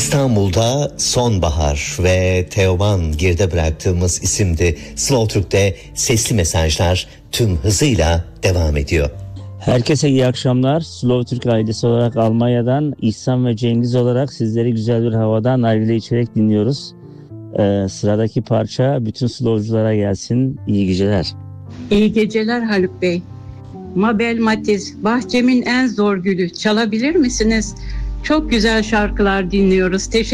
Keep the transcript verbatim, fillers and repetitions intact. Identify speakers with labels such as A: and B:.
A: İstanbul'da sonbahar ve Teoman geride bıraktığımız isimdi. Slow Türk'te sesli mesajlar tüm hızıyla devam ediyor.
B: Herkese iyi akşamlar. Slow Türk ailesi olarak Almanya'dan İhsan ve Cengiz olarak sizleri güzel bir havadan nargile içerek dinliyoruz. Ee, sıradaki parça bütün slowculara gelsin. İyi geceler.
C: İyi geceler Haluk Bey. Mabel Matiz, Bahçemin en zor gülü çalabilir misiniz? Çok güzel şarkılar dinliyoruz. Teşekkür